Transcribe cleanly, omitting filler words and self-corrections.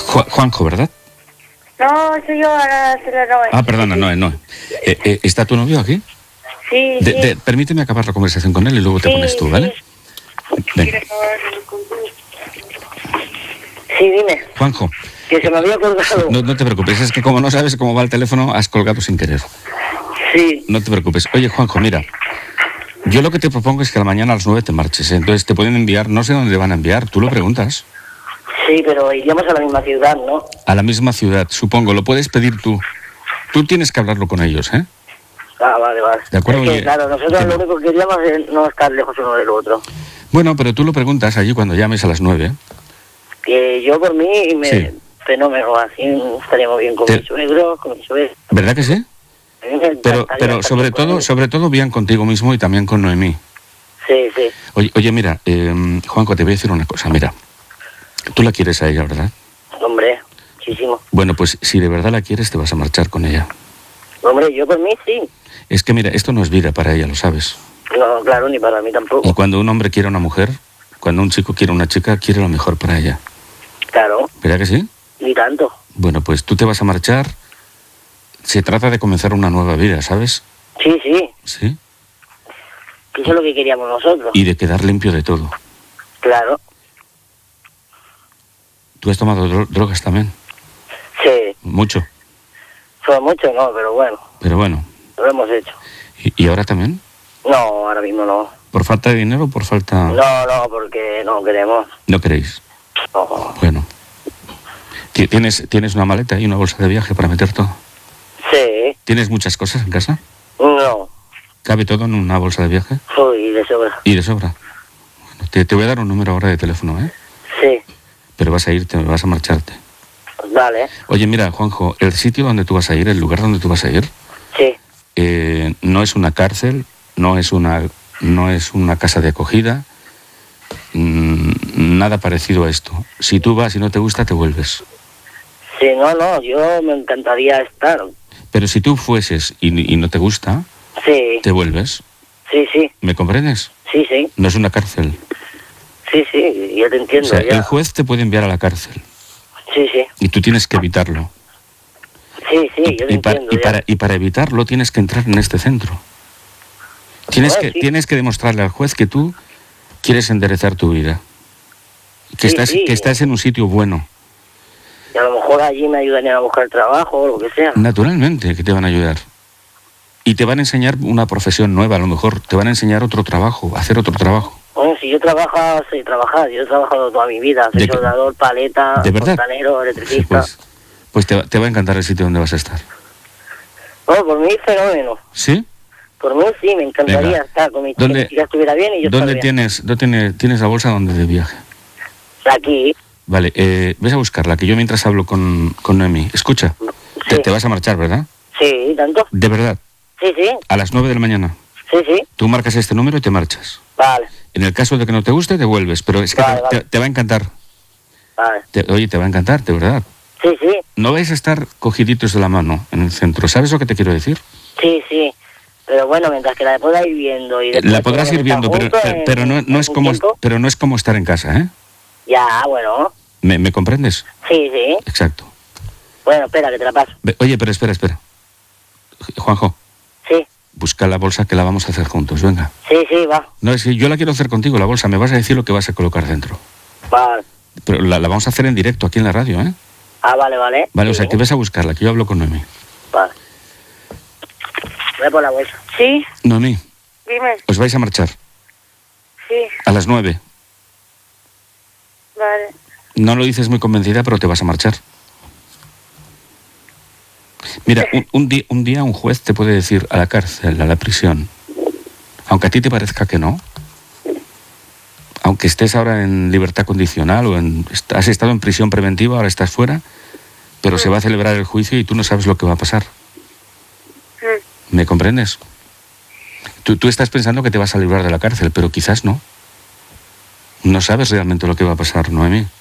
Juanjo, ¿verdad? No, soy yo, ahora se la Noé. Ah, perdona, Noé. ¿Está tu novio aquí? Sí, sí. Permíteme acabar la conversación con él y luego te pones tú, ¿vale? Venga. Sí, dime. Juanjo. Que se me había colgado. No te preocupes, es que como no sabes cómo va el teléfono, has colgado sin querer. Sí. No te preocupes. Oye, Juanjo, mira. Yo lo que te propongo es que a la mañana a las 9 te marches, ¿eh? Entonces te pueden enviar, no sé dónde te van a enviar, tú lo preguntas. Sí, pero iríamos a la misma ciudad, ¿no? A la misma ciudad, supongo, lo puedes pedir tú. Tú tienes que hablarlo con ellos, ¿eh? Ah, vale. De acuerdo, es que, oye, claro, nosotros lo único que queríamos es no estar lejos uno del otro. Bueno, pero tú lo preguntas allí cuando llames a las 9. Que yo por mí Sí. fenómeno, así estaríamos bien con mi suegro, con mi suegra. ¿Verdad que sí? Pero sobre todo bien contigo mismo y también con Noemí. Sí, sí. Oye, mira, Juanjo, te voy a decir una cosa, mira. Tú la quieres a ella, ¿verdad? Hombre, muchísimo. Bueno, pues si de verdad la quieres, te vas a marchar con ella. Hombre, yo por mí sí. Es que mira, esto no es vida para ella, lo sabes. No, claro, ni para mí tampoco. Y cuando un hombre quiere a una mujer, cuando un chico quiere a una chica, quiere lo mejor para ella. Claro. ¿Verdad que sí? Ni tanto. Bueno, pues tú te vas a marchar. Se trata de comenzar una nueva vida, ¿sabes? Sí, sí. Sí. Que eso es lo que queríamos nosotros. Y de quedar limpio de todo. Claro. ¿Tú has tomado drogas también? Sí. Mucho. Fue mucho, no, pero bueno. Pero bueno. Lo hemos hecho. ¿Y ahora también? No, ahora mismo no. ¿Por falta de dinero o por falta...? No, porque no queremos. ¿No queréis? No. Bueno. ¿Tienes una maleta y una bolsa de viaje para meter todo? Sí. ¿Tienes muchas cosas en casa? No. ¿Cabe todo en una bolsa de viaje? Uy, de sobra. ¿Y de sobra? Bueno, te voy a dar un número ahora de teléfono, ¿eh? Sí. Pero vas a marcharte. Vale. Oye, mira, Juanjo, el sitio donde tú vas a ir, el lugar donde tú vas a ir, Sí. no es una cárcel, no es una casa de acogida, nada parecido a esto. Si tú vas y no te gusta, te vuelves. Sí, no, yo me encantaría estar. Pero si tú fueses y no te gusta, Sí. te vuelves. Sí. ¿Me comprendes? Sí. No es una cárcel. Sí, ya te entiendo. O sea, ya. el juez te puede enviar a la cárcel Sí. y tú tienes que evitarlo. Sí, yo te entiendo. Y para evitarlo tienes que entrar en este centro. Tienes que demostrarle al juez que tú quieres enderezar tu vida. Que estás en un sitio bueno. Y a lo mejor allí me ayudarían a buscar trabajo o lo que sea. Naturalmente que te van a ayudar. Y te van a enseñar una profesión nueva, a lo mejor. Te van a enseñar otro trabajo, hacer otro trabajo. Bueno, si yo trabajo, sé trabajar. Yo he trabajado toda mi vida. Soy soldador, paleta, fontanero, electricista. Pues te va a encantar el sitio donde vas a estar. Bueno, por mí fenómeno. ¿Sí? Por mí sí, me encantaría estar con mi chica. Si ella estuviera bien y yo ¿Dónde estar bien. ¿Tienes la bolsa donde de viaje? Aquí. Vale, ves a buscarla, que yo mientras hablo con Noemí. Escucha, sí. Te vas a marchar, ¿verdad? Sí, ¿tanto? ¿De verdad? Sí. A las 9 de la mañana. Sí. Tú marcas este número y te marchas. Vale. En el caso de que no te guste, te vuelves, pero es que vale. Te va a encantar. Vale. Te va a encantar, de verdad. Sí. No vais a estar cogiditos de la mano en el centro. ¿Sabes lo que te quiero decir? Sí. Pero bueno, mientras que la pueda ir viendo y la podrás ir viendo, pero no es como estar en casa, ¿eh? Ya, bueno. ¿Me comprendes? Sí. Exacto. Bueno, espera, que te la paso. Oye, pero espera. Juanjo. Sí. Busca la bolsa que la vamos a hacer juntos, venga. Sí, va. No, es que yo la quiero hacer contigo, la bolsa. Me vas a decir lo que vas a colocar dentro. Vale. Pero la vamos a hacer en directo aquí en la radio, ¿eh? Ah, vale. Vale, sí. O sea, que ves a buscarla, que yo hablo con Noemí. Vale. Voy por la bolsa. ¿Sí? Noemí. Dime. ¿Os vais a marchar? Sí. A las 9. Vale. No lo dices muy convencida, pero te vas a marchar. Mira, un día un juez te puede decir a la cárcel, a la prisión, aunque a ti te parezca que no, aunque estés ahora en libertad condicional o has estado en prisión preventiva, ahora estás fuera, pero se va a celebrar el juicio y tú no sabes lo que va a pasar. ¿Me comprendes? Tú estás pensando que te vas a librar de la cárcel, pero quizás no. No sabes realmente lo que va a pasar, Noemí.